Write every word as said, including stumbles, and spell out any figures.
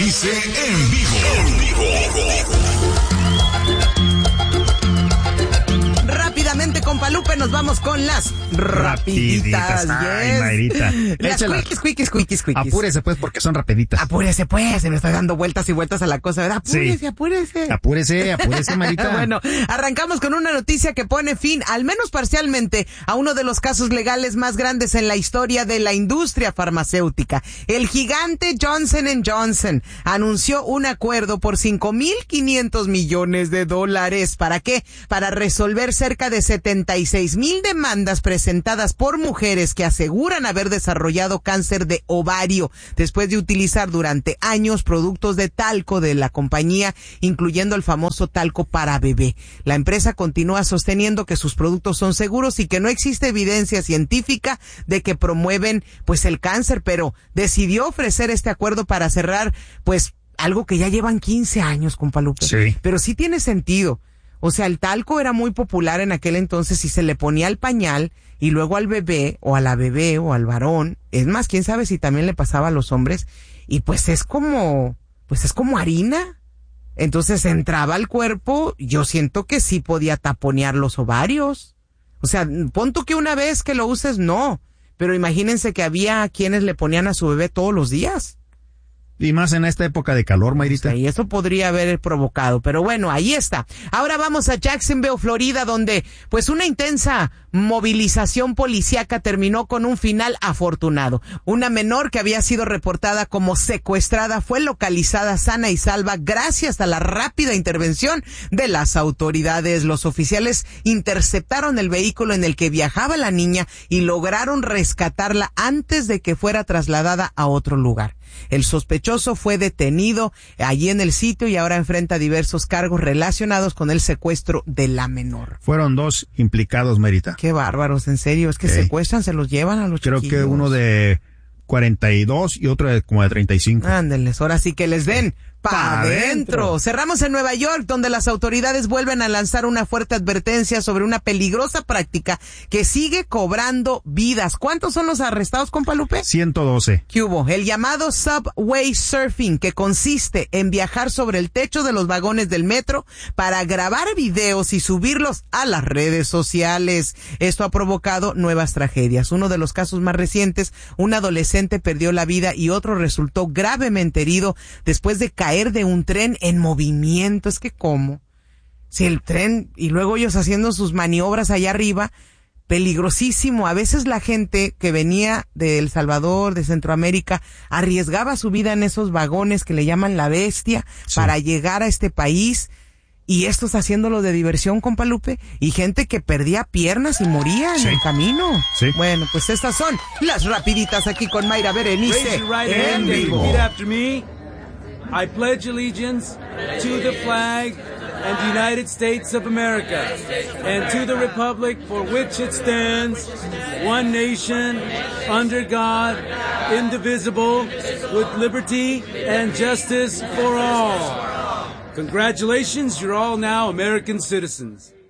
Berenice en vivo. En vivo. Rápidamente, compa Lupe, nos vamos con las rapiditas. Ay, Yes. Mayrita. Las Échalas. quickies, quickies, quickies, quickies. Apúrese, pues, porque son rapiditas. Apúrese, pues, se me está dando vueltas y vueltas a la cosa, ¿verdad? Apúrese, Sí. apúrese. Apúrese, apúrese, Mayrita. Bueno, arrancamos con una noticia que pone fin, al menos parcialmente, a uno de los casos legales más grandes en la historia de la industria farmacéutica. El gigante Johnson and Johnson anunció un acuerdo por cinco mil quinientos millones de dólares. ¿Para qué? Para resolver cerca de setenta y seis mil demandas presentadas por mujeres que aseguran haber desarrollado cáncer de ovario después de utilizar durante años productos de talco de la compañía, incluyendo el famoso talco para bebé. La empresa continúa sosteniendo que sus productos son seguros y que no existe evidencia científica de que promueven pues el cáncer, pero decidió ofrecer este acuerdo para cerrar pues algo que ya llevan quince años, compa Lupe. Sí. Pero sí tiene sentido. O sea, el talco era muy popular en aquel entonces y se le ponía al pañal y luego al bebé o a la bebé o al varón. Es más, quién sabe si también le pasaba a los hombres. Y pues es como, pues es como harina. Entonces entraba al cuerpo, yo siento que sí podía taponear los ovarios. O sea, pon tú que una vez que lo uses, no. Pero imagínense que había quienes le ponían a su bebé todos los días. Y más en esta época de calor, Mayrita. Y eso podría haber provocado, pero bueno, ahí está. Ahora vamos a Jacksonville, Florida, donde pues una intensa movilización policíaca terminó con un final afortunado. Una menor que había sido reportada como secuestrada fue localizada sana y salva gracias a la rápida intervención de las autoridades. Los oficiales interceptaron el vehículo en el que viajaba la niña y lograron rescatarla antes de que fuera trasladada a otro lugar. El sospechoso fue detenido allí en el sitio y ahora enfrenta diversos cargos relacionados con el secuestro de la menor. Fueron dos implicados, Mayrita. Qué bárbaros, en serio, es que Sí. secuestran, se los llevan a los Creo chiquillos. que uno de cuarenta y dos y otro de como de treinta y cinco. Ándenles, ahora sí que les den pa' Pa' adentro. adentro. Cerramos en Nueva York, donde las autoridades vuelven a lanzar una fuerte advertencia sobre una peligrosa práctica que sigue cobrando vidas. ¿Cuántos son los arrestados, compa Lupe? ciento doce. ¿Qué hubo? El llamado subway surfing, que consiste en viajar sobre el techo de los vagones del metro para grabar videos y subirlos a las redes sociales. Esto ha provocado nuevas tragedias. Uno de los casos más recientes, un adolescente perdió la vida y otro resultó gravemente herido después de caer de un tren en movimiento. Es que ¿cómo? Si el tren y luego ellos haciendo sus maniobras allá arriba, peligrosísimo. A veces la gente que venía de El Salvador, de Centroamérica, arriesgaba su vida en esos vagones que le llaman la bestia, sí, para llegar a este país. Y estos haciéndolo de diversión, compa Lupe, y gente que perdía piernas y moría en Sí. el camino. Sí. Bueno, pues estas son las rapiditas aquí con Mayra Berenice Raise your right en hand and vivo. repeat after me. I pledge allegiance to the flag and the United States of America and to the republic for which it stands, one nation, under God, indivisible, with liberty and justice for all. Congratulations, you're all now American citizens.